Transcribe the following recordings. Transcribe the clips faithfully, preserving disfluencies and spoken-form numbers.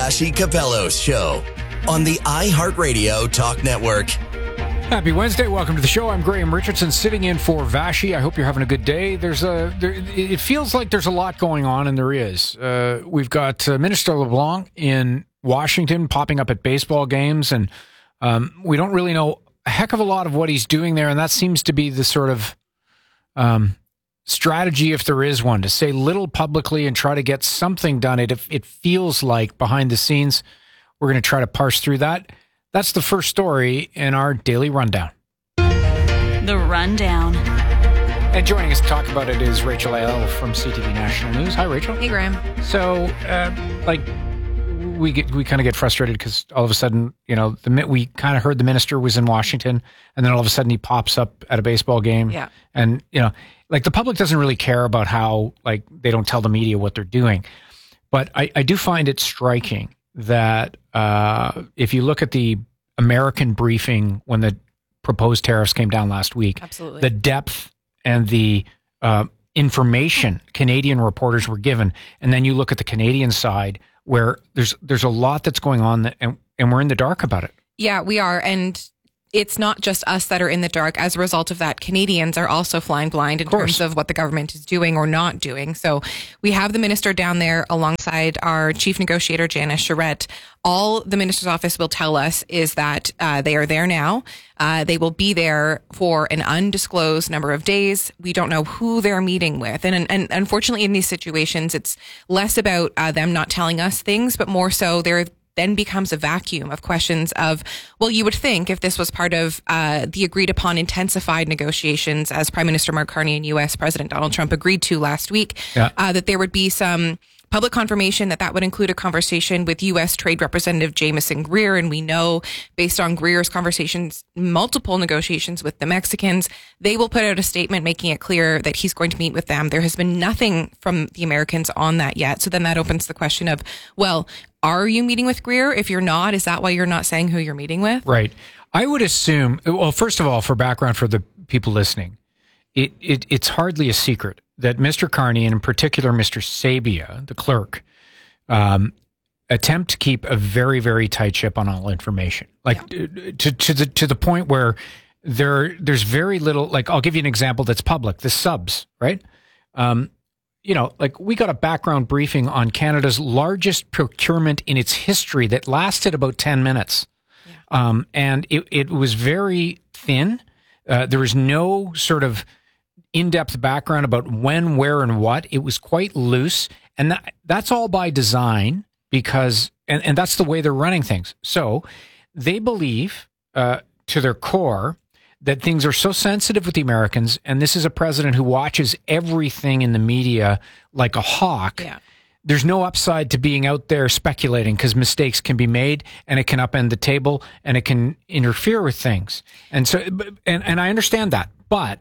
Vassy Capello's show on the iHeartRadio Talk Network. Happy Wednesday. Welcome to the show. I'm Graham Richardson sitting in for Vassy. I hope you're having a good day. There's a, there, it feels like there's a lot going on, and there is. Uh, we've got uh, Minister LeBlanc in Washington popping up at baseball games, and um, we don't really know a heck of a lot of what he's doing there, and that seems to be the sort of um, strategy, if there is one, to say little publicly and try to get something done. It, it feels like behind the scenes, we're going to try to parse through that. That's the first story in our daily rundown. The Rundown. And joining us to talk about it is Rachel Aiello from C T V National News. Hi, Rachel. Hey, Graham. So, uh, like, we get we kind of get frustrated because all of a sudden, you know, the we kind of heard the minister was in Washington, and then all of a sudden he pops up at a baseball game. Yeah. And, you know, like the public doesn't really care about how, like, they don't tell the media what they're doing. But I, I do find it striking that uh, if you look at the American briefing when the proposed tariffs came down last week, Absolutely. the depth and the uh, information Canadian reporters were given, and then you look at the Canadian side where there's there's a lot that's going on, that, and and we're in the dark about it. Yeah, we are, and it's not just us that are in the dark. As a result of that, Canadians are also flying blind in terms of what the government is doing or not doing. So we have the minister down there alongside our chief negotiator, Janice Charette. All the minister's office will tell us is that uh, they are there now. Uh, they will be there for an undisclosed number of days. We don't know who they're meeting with. And, and, and unfortunately, in these situations, it's less about uh, them not telling us things, but more so they're then becomes a vacuum of questions of, well, you would think if this was part of uh, the agreed upon intensified negotiations, as Prime Minister Mark Carney and U S President Donald Trump agreed to last week, yeah. uh, that there would be some public confirmation that that would include a conversation with U S Trade Representative Jamieson Greer. And we know, based on Greer's conversations, multiple negotiations with the Mexicans, they will put out a statement making it clear that he's going to meet with them. There has been nothing from the Americans on that yet. So then that opens the question of, well, are you meeting with Greer? If you're not, is that why you're not saying who you're meeting with? Right. I would assume, well, first of all, for background for the people listening, it, it it's hardly a secret that Mister Carney, and in particular Mister Sabia, the clerk, um, attempt to keep a very, very tight ship on all information. Like yeah. to to the to the point where there there's very little. Like, I'll give you an example that's public. The subs, right? Um, you know, like we got a background briefing on Canada's largest procurement in its history that lasted about ten minutes. Yeah. Um, and it, it was very thin. Uh, there was no sort of in-depth background about when, where, and what. It was quite loose. And that, that's all by design because, and, and that's the way they're running things. So they believe uh, to their core that things are so sensitive with the Americans, and this is a president who watches everything in the media like a hawk. Yeah. There's no upside to being out there speculating because mistakes can be made, and it can upend the table, and it can interfere with things. And so, and, and I understand that, but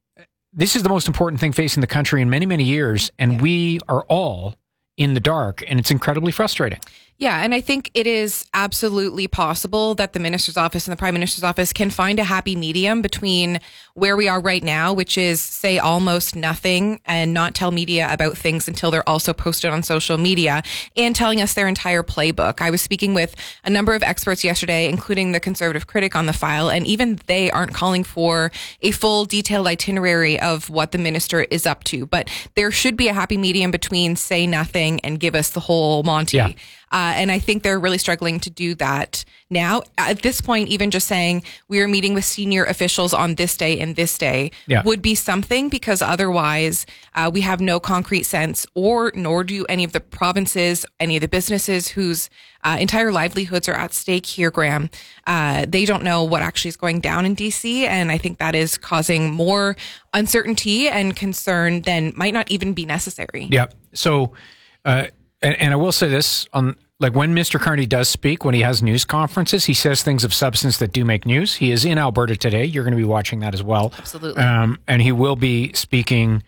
this is the most important thing facing the country in many, many years, and yeah. we are all in the dark, and it's incredibly frustrating. Yeah, and I think it is absolutely possible that the minister's office and the prime minister's office can find a happy medium between where we are right now, which is say almost nothing and not tell media about things until they're also posted on social media, and telling us their entire playbook. I was speaking with a number of experts yesterday, including the Conservative critic on the file, and even they aren't calling for a full detailed itinerary of what the minister is up to. But there should be a happy medium between say nothing and give us the whole Monty. Yeah. Uh, and I think they're really struggling to do that now. At this point, even just saying we are meeting with senior officials on this day and this day yeah. would be something, because otherwise uh, we have no concrete sense, or nor do any of the provinces, any of the businesses whose uh, entire livelihoods are at stake here, Graham. Uh, they don't know what actually is going down in D C, and I think that is causing more uncertainty and concern than might not even be necessary. Yeah. So, uh, And, and I will say this, on like when Mister Carney does speak, when he has news conferences, he says things of substance that do make news. He is in Alberta today. You're going to be watching that as well. Absolutely. Um, and he will be speaking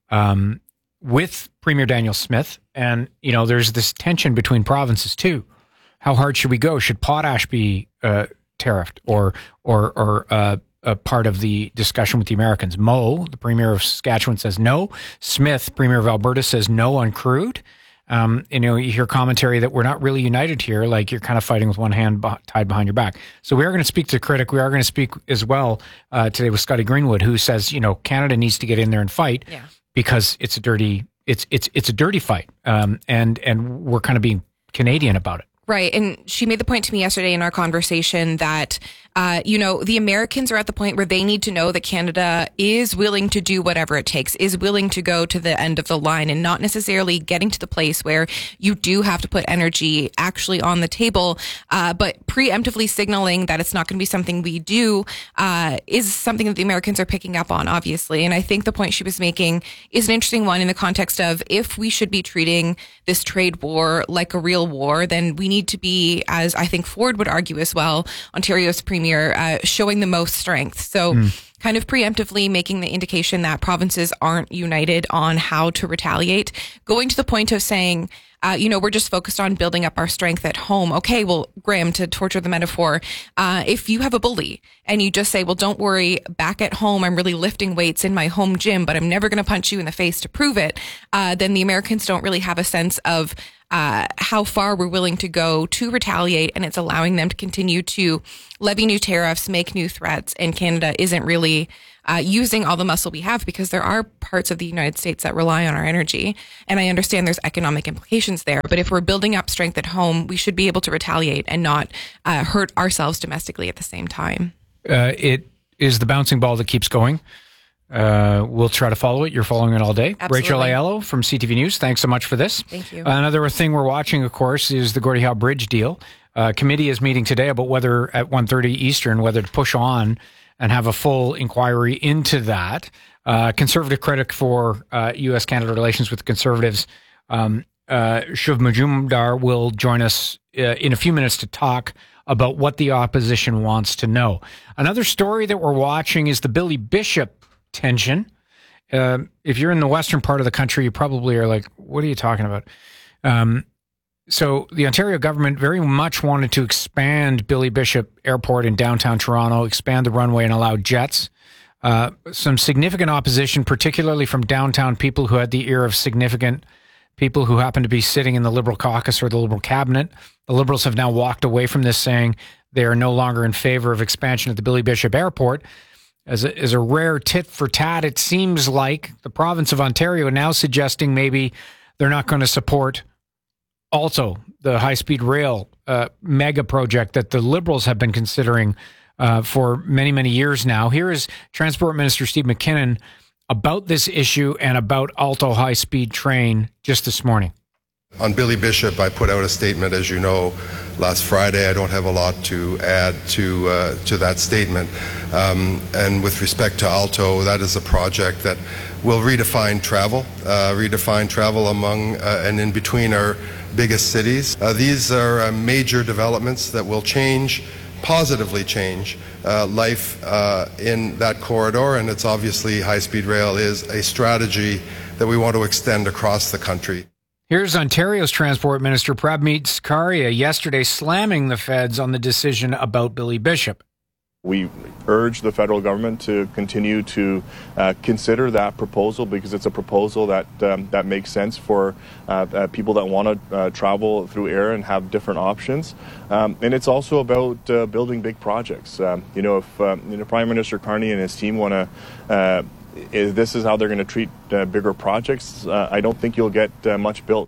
um, with Premier Daniel Smith. And, you know, there's this tension between provinces too. How hard should we go? Should potash be uh, tariffed or, or, or uh, a part of the discussion with the Americans? Moe, the Premier of Saskatchewan, says no. Smith, Premier of Alberta, says no on crude. Um, you know, you hear commentary that we're not really united here, like you're kind of fighting with one hand b- tied behind your back. So we are going to speak to the critic. We are going to speak as well uh, today with Scotty Greenwood, who says, you know, Canada needs to get in there and fight yeah. because it's a dirty, it's it's it's a dirty fight, um, and and we're kind of being Canadian about it. Right. And she made the point to me yesterday in our conversation that, uh, you know, the Americans are at the point where they need to know that Canada is willing to do whatever it takes, is willing to go to the end of the line, and not necessarily getting to the place where you do have to put energy actually on the table, uh, but preemptively signaling that it's not going to be something we do uh, is something that the Americans are picking up on, obviously. And I think the point she was making is an interesting one in the context of if we should be treating this trade war like a real war, then we need to be, as I think Ford would argue as well, Ontario's premier, uh, showing the most strength. So mm. kind of preemptively making the indication that provinces aren't united on how to retaliate, going to the point of saying, uh, you know, we're just focused on building up our strength at home. Okay, well, Graham, to torture the metaphor, uh, if you have a bully and you just say, well, don't worry, back at home, I'm really lifting weights in my home gym, but I'm never going to punch you in the face to prove it, uh, then the Americans don't really have a sense of Uh, how far we're willing to go to retaliate, and it's allowing them to continue to levy new tariffs, make new threats, and Canada isn't really uh, using all the muscle we have because there are parts of the United States that rely on our energy, and I understand there's economic implications there, but if we're building up strength at home, we should be able to retaliate and not uh, hurt ourselves domestically at the same time. Uh, it is the bouncing ball that keeps going. Uh, we'll try to follow it. You're following it all day. Absolutely. Rachel Aiello from C T V News, thanks so much for this. Thank you. Uh, another thing we're watching, of course, is the Gordie Howe Bridge deal. Uh, committee is meeting today about whether, at one thirty Eastern, whether to push on and have a full inquiry into that. Uh, conservative critic for uh, U S Canada relations with the Conservatives, um, uh, Shiv Majumdar, will join us uh, in a few minutes to talk about what the opposition wants to know. Another story that we're watching is the Billy Bishop tension. Uh, if you're in the western part of the country, you probably are like, what are you talking about? Um, so the Ontario government very much wanted to expand Billy Bishop Airport in downtown Toronto, expand the runway and allow jets. Uh, some significant opposition, particularly from downtown people who had the ear of significant people who happen to be sitting in the Liberal caucus or the Liberal cabinet. The Liberals have now walked away from this, saying they are no longer in favor of expansion at the Billy Bishop Airport. As a, as a rare tit for tat, it seems like the province of Ontario now suggesting maybe they're not going to support ALTO, the high-speed rail uh, mega project that the Liberals have been considering uh, for many, many years now. Here is Transport Minister Steve McKinnon about this issue and about ALTO high-speed train just this morning. On Billy Bishop, I put out a statement, as you know, last Friday. I don't have a lot to add to uh, to that statement. Um, and with respect to ALTO, that is a project that will redefine travel, uh, redefine travel among uh, and in between our biggest cities. Uh, these are uh, major developments that will change, positively change, uh, life uh, in that corridor, and it's obviously high-speed rail is a strategy that we want to extend across the country. Here's Ontario's Transport Minister Prabmeet Sarkaria yesterday slamming the feds on the decision about Billy Bishop. We urge the federal government to continue to uh, consider that proposal because it's a proposal that um, that makes sense for uh, uh, people that want to uh, travel through air and have different options. Um, and it's also about uh, building big projects. Um, you know, if um, you know, Prime Minister Carney and his team want to uh, If this is how they're going to treat uh, bigger projects, uh, I don't think you'll get uh, much built.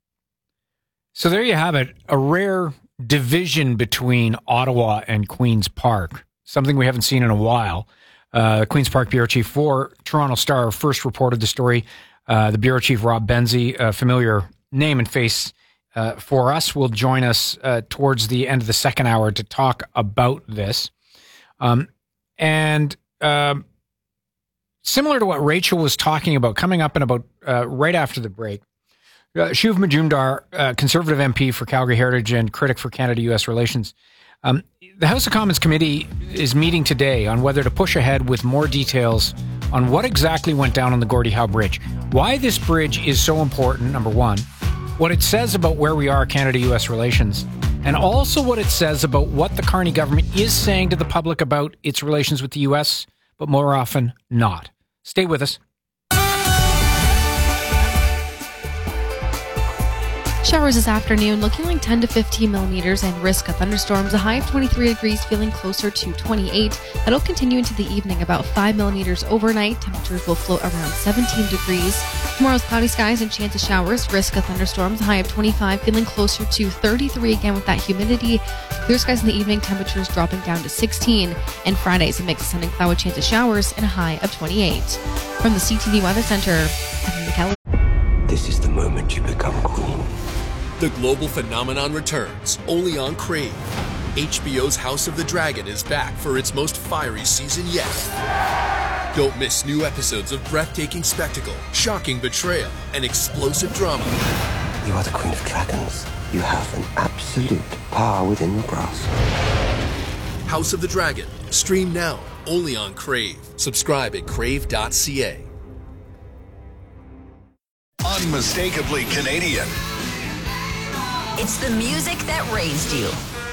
So there you have it, a rare division between Ottawa and Queen's Park, something we haven't seen in a while. Uh, Queen's Park Bureau Chief for Toronto Star first reported the story. Uh, the Bureau Chief, Rob Benzie, a familiar name and face uh, for us, will join us uh, towards the end of the second hour to talk about this. Um, and... Um, Similar to what Rachel was talking about, coming up in about uh, right after the break, uh, Shiv Majumdar, uh, Conservative M P for Calgary Heritage and critic for Canada-U S relations. Um, the House of Commons Committee is meeting today on whether to push ahead with more details on what exactly went down on the Gordie Howe Bridge, why this bridge is so important, number one, what it says about where we are Canada-U S relations, and also what it says about what the Carney government is saying to the public about its relations with the U S, but more often not. Stay with us. Showers this afternoon, looking like ten to fifteen millimeters and risk of thunderstorms. A high of twenty-three degrees, feeling closer to twenty-eight. That'll continue into the evening, about five millimeters overnight. Temperatures will float around seventeen degrees. Tomorrow's cloudy skies and chance of showers, risk of thunderstorms. A high of twenty-five, feeling closer to thirty-three again with that humidity. Clear skies in the evening, temperatures dropping down to sixteen. And Friday's a mix of sun and cloud with chance of showers and a high of twenty-eight. From the C T V Weather Center, I'm Michaela. This is the moment you become queen. The global phenomenon returns, only on Crave. H B O's House of the Dragon is back for its most fiery season yet. Don't miss new episodes of breathtaking spectacle, shocking betrayal, and explosive drama. You are the queen of dragons. You have an absolute power within your grasp. House of the Dragon. Stream now, only on Crave. Subscribe at crave dot c a. Unmistakably Canadian. It's the music that raised you.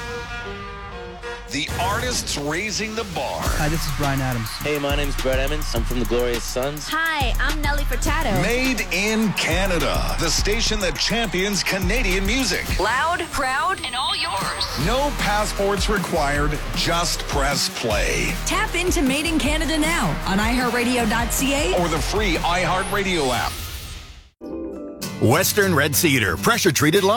The artists raising the bar. Hi, this is Bryan Adams. Hey, my name's Brett Emmons. I'm from the Glorious Sons. Hi, I'm Nelly Furtado. Made in Canada. The station that champions Canadian music. Loud, proud, and all yours. No passports required. Just press play. Tap into Made in Canada now on i heart radio dot c a or the free iHeartRadio app. Western Red Cedar, pressure treated